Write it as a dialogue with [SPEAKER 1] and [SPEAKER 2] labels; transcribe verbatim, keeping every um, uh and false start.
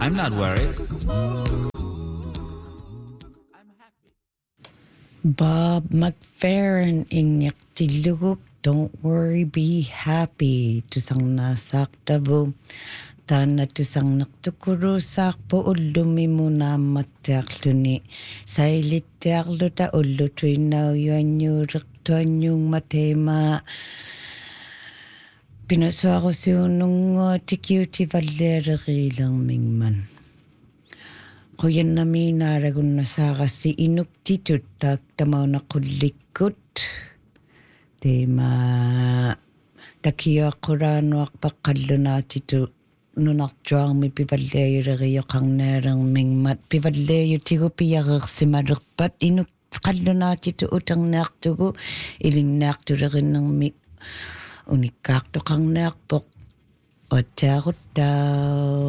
[SPEAKER 1] I'm not worried.
[SPEAKER 2] Bob McFerrin inyak tiluguk. Don't worry, be happy. Tusang nasaktabu. Tana tusang naktukuru sakpo ulumi muna matakluni. Sailit taklo ta ulu tuinaw yuanyo raktuan yung matema. Pinaswa ko siya nung tikiuti valeri lang mingman. Kuyan namin naragun na sa kasi inuktitut tak tamaw na kulikot. Tema takiya kurano akpakalo na tito nunak juang mi pivaleyo ragi kang nerang mingmat pivaleyo tigo piyarak si madukpat inuk kalo na tito utang naktugo iling naktu ragi ng mi unikakto kang nakpok o tarot daw